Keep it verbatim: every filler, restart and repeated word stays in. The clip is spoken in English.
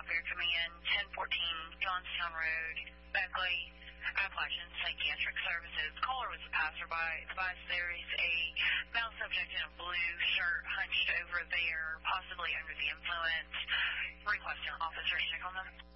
Operator Command, ten fourteen Johnstown Road, Beckley, Appalachian Psychiatric Services. Caller was a passerby. Advised there is a male subject in a blue shirt hunched over there, possibly under the influence. Requesting officers check on them.